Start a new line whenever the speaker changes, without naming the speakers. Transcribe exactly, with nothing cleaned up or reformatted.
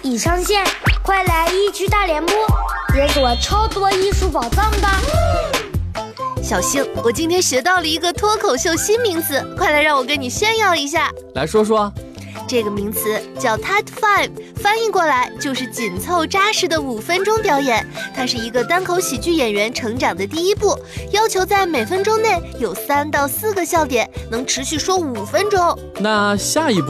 已上线，快来一区大联播，解锁超多艺术宝藏吧！
小星，我今天学到了一个脱口秀新名词，快来让我跟你炫耀一下。
来说说。
这个名词叫 Tight Five， 翻译过来就是紧凑扎实的五分钟表演。它是一个单口喜剧演员成长的第一步，要求在每分钟内有三到四个笑点，能持续说五分钟。
那下一步